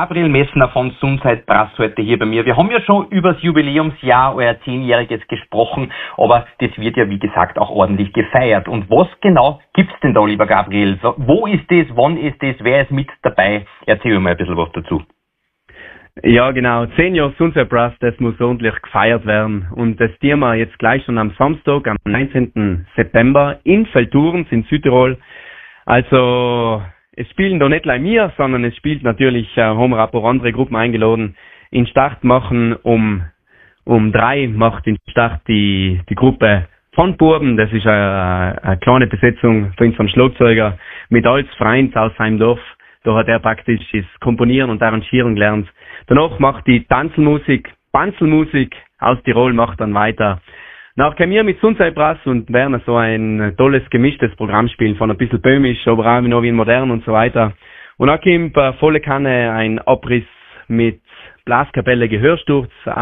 Gabriel Messner von Sunside Brass heute hier bei mir. Wir haben ja schon über das Jubiläumsjahr, euer 10-jähriges gesprochen, aber das wird ja wie gesagt auch ordentlich gefeiert. Und was genau gibt's denn da, lieber Gabriel? Wo ist das, wann ist das, wer ist mit dabei? Erzähl mir mal ein bisschen was dazu. Ja, genau. 10 Jahre Sunside Brass, das muss ordentlich gefeiert werden. Und das tun wir jetzt gleich schon am Samstag, am 19. September in Velturns in Südtirol. Also, es spielen da nicht nur wir, sondern es spielt natürlich, haben wir auch andere Gruppen eingeladen. In Start machen um 3 macht in Start die Gruppe von Buben. Das ist eine kleine Besetzung von unserem Schlagzeuger mit als Freund aus seinem Dorf. Da hat er praktisch das Komponieren und Arrangieren gelernt. Danach macht die Tanzelmusik, Banzelmusik aus Tirol macht dann weiter. Nachher kommen wir mit Sunside Brass und werden so ein tolles gemischtes Programm spielen, von ein bisschen böhmisch, aber auch noch wie modern und so weiter. Und dann kommt volle Kanne ein Abriss mit Blaskapelle, Gehörsturz,